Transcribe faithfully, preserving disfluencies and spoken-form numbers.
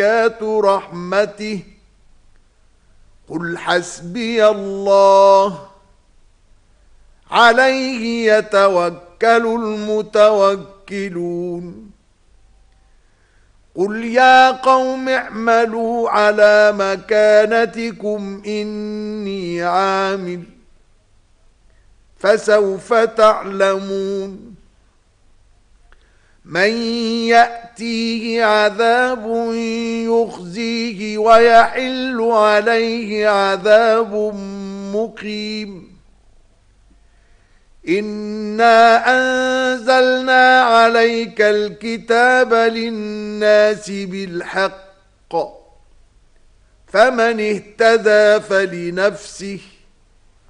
آيات رحمته قل حسبي الله عليه يتوكل المتوكلون قل يا قوم اعملوا على مكانتكم إني عامل فسوف تعلمون من يأتيه عذاب يخزيه ويحل عليه عذاب مقيم إنا أنزلنا عليك الكتاب للناس بالحق فمن اهتدى فلنفسه